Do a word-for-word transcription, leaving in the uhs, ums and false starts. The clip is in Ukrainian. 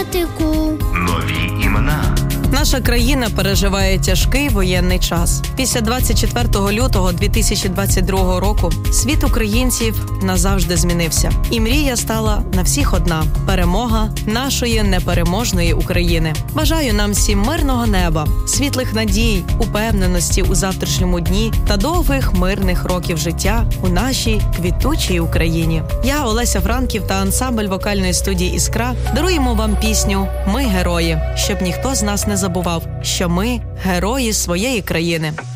Котику. Нові імена. Наша країна переживає тяжкий воєнний час. Після двадцять четвертого лютого дві тисячі двадцять другого року світ українців назавжди змінився. І мрія стала на всіх одна – перемога нашої непереможної України. Бажаю нам всім мирного неба, світлих надій, упевненості у завтрашньому дні та довгих мирних років життя у нашій квітучій Україні. Я, Олеся Франків та ансамбль вокальної студії «Іскра» даруємо вам пісню «Ми герої», щоб ніхто з нас не забував, що ми – герої своєї країни.